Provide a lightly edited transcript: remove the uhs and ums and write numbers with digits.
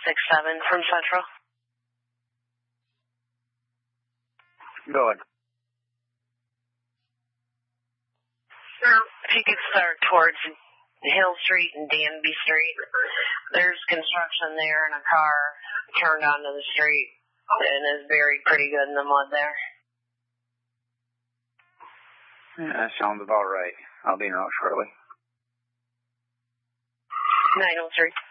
967 from Central. Go ahead. If you could start towards Hill Street and Danby Street, there's construction there and a car turned onto the street and is buried pretty good in the mud there. Yeah, that sounds about right. I'll be in route shortly. 903.